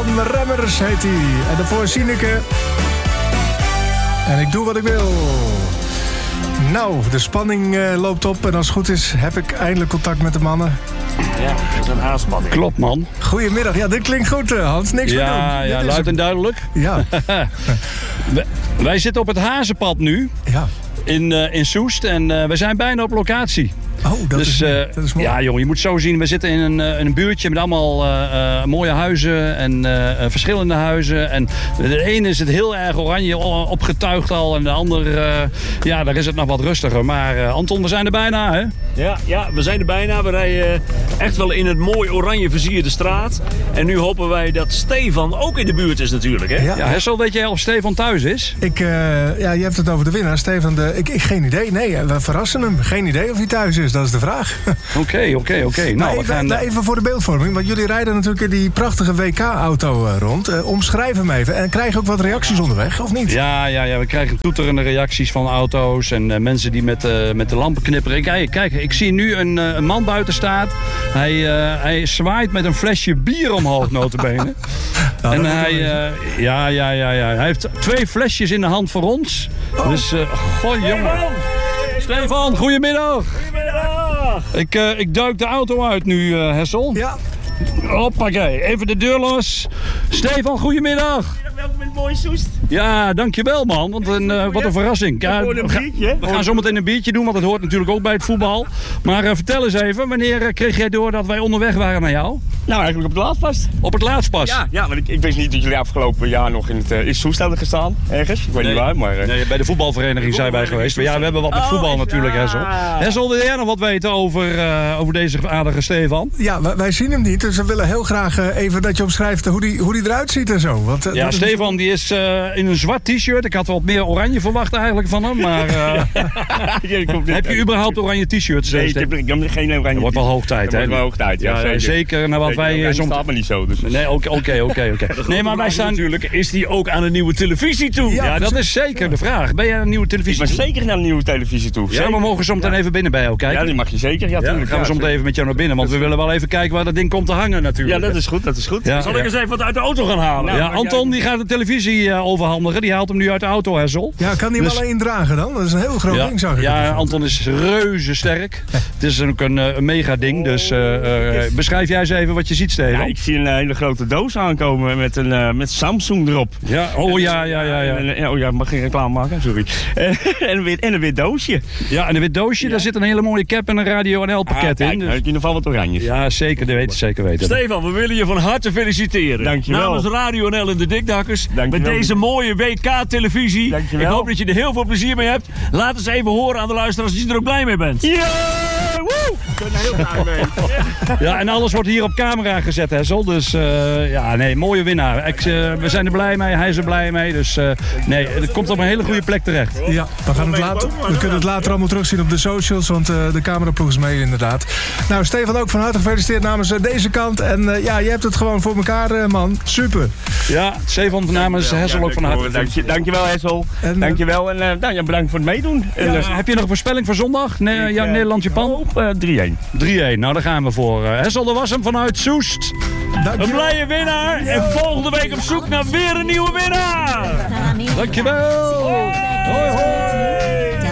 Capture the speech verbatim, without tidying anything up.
Stefan Remmers heet hij. En daarvoor Sineke. En ik doe wat ik wil. Nou, de spanning uh, loopt op. En als het goed is, heb ik eindelijk contact met de mannen. Ja, dat is een aanspanning. Klopt, man. Goedemiddag. Ja, dit klinkt goed, uh, Hans. Niks meer doen. Ja, ja, luid en duidelijk. Ja. wij, wij zitten op het Hazenpad nu. Ja. In, uh, in Soest. En uh, we zijn bijna op locatie. Oh, dat, dus, is, uh, dat is mooi. Ja, jongen, je moet zo zien. We zitten in een, uh, een buurtje met allemaal uh, uh, mooie huizen en uh, verschillende huizen. En de ene is het heel erg oranje opgetuigd al. En de ander, uh, ja, daar is het nog wat rustiger. Maar uh, Anton, we zijn er bijna, hè? Ja, ja, we zijn er bijna. We rijden echt wel in het mooi oranje versierde straat. En nu hopen wij dat Stefan ook in de buurt is natuurlijk, hè? Ja, ja Hessel, weet jij of Stefan thuis is? Ik, uh, ja, je hebt het over de winnaar, Stefan. De, ik, ik, geen idee. Nee, we verrassen hem. Geen idee of hij thuis is. Dat is de vraag. Oké, oké, oké. Nou, we gaan... Even voor de beeldvorming. Want jullie rijden natuurlijk in die prachtige W K-auto rond. Uh, omschrijf hem even. En krijgen ook wat reacties onderweg, of niet? Ja, ja, ja, we krijgen toeterende reacties van auto's. En uh, mensen die met, uh, met de lampen knipperen. Kijk, kijk, ik zie nu een, uh, een man buiten staat. Hij, uh, hij zwaait met een flesje bier omhoog, notabene. Nou, en hij, uh, ja, ja, ja, ja. Hij heeft twee flesjes in de hand voor ons. Oh. Dus, uh, goh, jongen. Stefan, goedemiddag. Goedemiddag. Ik, uh, ik duik de auto uit nu, uh, Hessel. Ja. Hoppakee, even de deur los. Stefan, goedemiddag. Welkom in het mooie Soest. Ja, dankjewel man, want een, uh, wat een verrassing. Ja, we, ga, we gaan zo meteen een biertje doen, want dat hoort natuurlijk ook bij het voetbal. Maar uh, vertel eens even, wanneer uh, kreeg jij door dat wij onderweg waren naar jou? Nou, eigenlijk op het laatst pas. Op het laatst pas? Ja, ja want ik, ik wist niet dat jullie afgelopen jaar nog in het uh, in Soest hadden gestaan. Ergens, ik weet nee, niet waar, maar... Uh... Nee, bij de voetbalvereniging de zijn wij geweest. Maar ja, we hebben wat met oh, voetbal natuurlijk, ja. Hessel. Hessel, wil jij nog wat weten over, uh, over deze aardige Stefan? Ja, wij, wij zien hem niet, dus we willen heel graag uh, even dat je omschrijft hoe die, hoe die eruit ziet en zo. Want, uh, ja, Stefan is... die is uh, in een zwart t-shirt. Ik had wat meer oranje verwacht eigenlijk van hem, maar... Uh, heb je überhaupt oranje t-shirts? Nee, ik heb, ik heb geen oranje. Dat wordt wel hoog tijd, hè? Dat wordt wel hoog tijd, ja. ja zeker. zeker naar wat zeker, wij... Dat staat me niet zo. Dus. Nee, oké, oké, oké. Nee, maar wij staan... Natuurlijk is die ook aan een nieuwe televisie toe. Ja, ja dat is zeker ja. de vraag. Ben jij aan een nieuwe televisie Ik ben toe? zeker naar een nieuwe televisie toe. Ja, we mogen zo meteen ja. even binnen bij jou kijken. Ja, die mag je zeker. Ja, ja, dan gaan we zo meteen even met jou naar binnen, want we willen wel even kijken waar dat ding komt te hangen natuurlijk. Ja, dat is goed, dat is goed. Ja. Zal ik eens even wat uit de auto gaan halen? Nou, ja, Anton die gaat de televisie uh, overhandigen. Die haalt hem nu uit de auto, Hessel. Ja, kan hij hem dus... alleen dragen dan? Dat is een heel groot ja, ding, zag ik. Ja, Anton is reuze sterk. Het is ook een, een mega ding, dus uh, uh, beschrijf jij eens even wat je ziet, Steven. Ja, ik zie een hele grote doos aankomen met, een, uh, met Samsung erop. Ja, oh ja, ja, ja. ja. En, oh ja, ik mag geen reclame maken, sorry. en, een wit, en een wit doosje. Ja, en een wit doosje, ja. Daar zit een hele mooie cap en een Radio N L pakket ah, kijk, in. Dus... in ieder geval wat oranjes. Ja, zeker, dat weet ik zeker weten. Stefan, we willen je van harte feliciteren. Dankjewel. Namens Radio N L en de Dikdakkers. Dankjewel. Met deze mooie W K-televisie. Dankjewel. Ik hoop dat je er heel veel plezier mee hebt. Laat eens even horen aan de luisteraars dat je er ook blij mee bent. Ja! Woe! Ik ben er heel blij mee. Ja, en alles wordt hier op camera gezet, Hessel. Dus uh, ja, nee, mooie winnaar. Ik, uh, we zijn er blij mee, hij is er blij mee. Dus uh, nee, het komt op een hele goede plek terecht. Ja, we, gaan het later, we kunnen het later allemaal terugzien op de socials, want uh, de cameraploeg is mee inderdaad. Nou, Stefan, ook van harte gefeliciteerd namens uh, deze kant. En uh, ja, je hebt het gewoon voor elkaar, uh, man. Super. Ja, Stefan namens Hessel ook van harte. Dank je, dankjewel, Hessel. En, dankjewel en uh, nou, ja, bedankt voor het meedoen. Ja, en, uh, heb je nog een voorspelling voor zondag? Nee, uh, ja, Nederland-Japan? Uh, drie-een. drie-een, nou daar gaan we voor. Uh, Hessel, dat was hem vanuit Soest. Een blije winnaar. En volgende week op zoek naar weer een nieuwe winnaar. Dankjewel. Hoi, hoi.